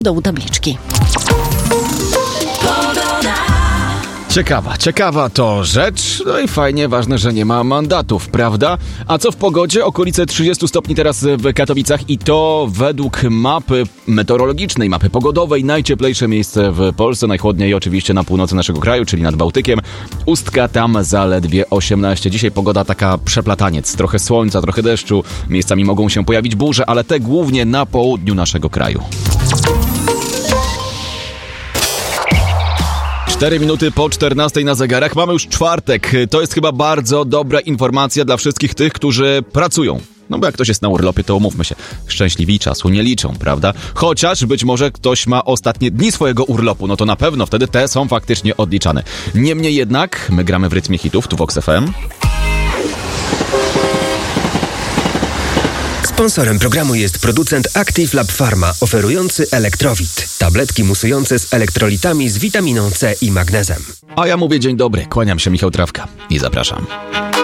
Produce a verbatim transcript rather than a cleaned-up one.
dołu tabliczki. Ciekawa, ciekawa to rzecz, no i fajnie, ważne, że nie ma mandatów, prawda? A co w pogodzie? Okolice trzydzieści stopni teraz w Katowicach i to według mapy meteorologicznej, mapy pogodowej, najcieplejsze miejsce w Polsce, najchłodniej oczywiście na północy naszego kraju, czyli nad Bałtykiem. Ustka tam zaledwie osiemnaście. Dzisiaj pogoda taka przeplataniec, trochę słońca, trochę deszczu, miejscami mogą się pojawić burze, ale te głównie na południu naszego kraju. Cztery minuty po czternastej na zegarach. Mamy już czwartek. To jest chyba bardzo dobra informacja dla wszystkich tych, którzy pracują. No bo jak ktoś jest na urlopie, to umówmy się, szczęśliwi czasu nie liczą, prawda? Chociaż być może ktoś ma ostatnie dni swojego urlopu, no to na pewno wtedy te są faktycznie odliczane. Niemniej jednak, my gramy w rytmie hitów, tu Vox F M. Sponsorem programu jest producent Active Lab Pharma, oferujący Elektrowit. Tabletki musujące z elektrolitami z witaminą C i magnezem. A ja mówię dzień dobry, kłaniam się, Michał Trawka i zapraszam.